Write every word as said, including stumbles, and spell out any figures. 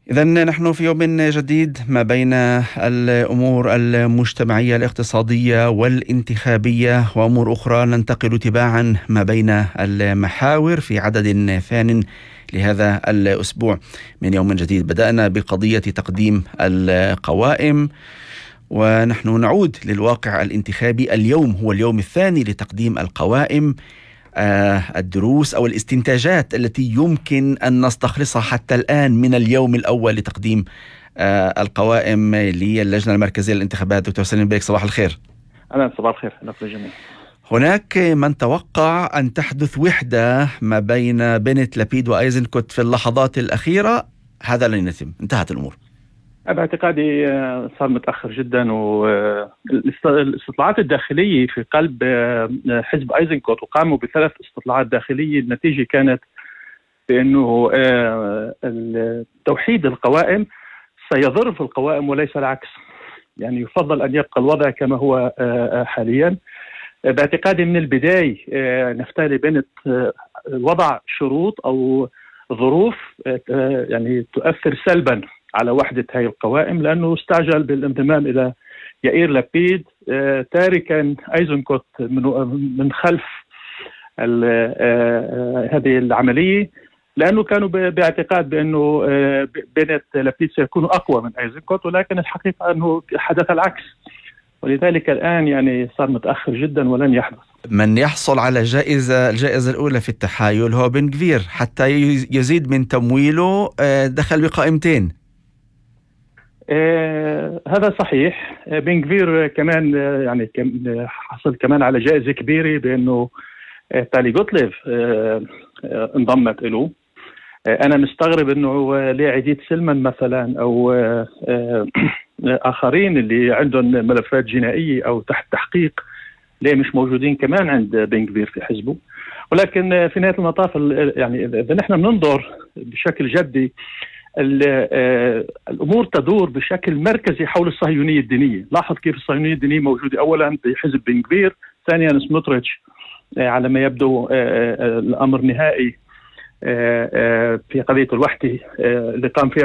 إذا نحن في يوم جديد ما بين الأمور المجتمعية الاقتصادية والانتخابية وأمور أخرى، ننتقل تباعا ما بين المحاور في عدد ثان لهذا الأسبوع. من يوم جديد بدأنا بقضية تقديم القوائم، ونحن نعود للواقع الانتخابي. اليوم هو اليوم الثاني لتقديم القوائم. آه الدروس أو الاستنتاجات التي يمكن أن نستخلصها حتى الآن من اليوم الأول لتقديم آه القوائم للجنة المركزية للانتخابات. دكتور سليم بيك، صباح الخير. أهلا، صباح الخير لكم الجميع. هناك من توقع أن تحدث وحدة ما بين بنت لبيد وأيزنكوت في اللحظات الأخيرة. هذا لن يتم، انتهت الأمور. باعتقادي صار متأخر جدا، والاستطلاعات الداخلية في قلب حزب أيزنكوت وقاموا بثلاث استطلاعات داخلية. النتيجة كانت بأنه توحيد القوائم سيضر في القوائم وليس العكس، يعني يفضل أن يبقى الوضع كما هو حاليا. باعتقادي من البداية نفتالي بنت وضع شروط أو ظروف يعني تؤثر سلبا على وحدة هاي القوائم، لأنه استعجل بالانضمام إلى يائير لبيد تاركا أيزنكوت من خلف هذه العملية، لأنه كانوا باعتقاد بأنه بنت لبيد سيكونوا أقوى من أيزنكوت، ولكن الحقيقة أنه حدث العكس، ولذلك الآن يعني صار متأخر جدا ولن يحدث. من يحصل على جائزة الجائزة الأولى في التحايل هو بن غفير، حتى يزيد من تمويله دخل بقائمتين. آه هذا صحيح. بن غفير كمان يعني حصل كمان على جائزة كبيرة بأنه آه تالي غوتليف آه آه انضمت له. آه أنا مستغرب أنه ليه عديد سلمان مثلا أو آه آه آخرين اللي عندهم ملفات جنائية أو تحت تحقيق ليه مش موجودين كمان عند بن غفير في حزبه. ولكن في نهاية المطاف يعني إذا نحن بننظر بشكل جدي الأمور تدور بشكل مركزي حول الصهيونية الدينية. لاحظ كيف الصهيونية الدينية موجودة أولا بحزب بن غفير، ثانيا سموتريتش على ما يبدو الأمر نهائي في قضية الوحدة اللي قام فيها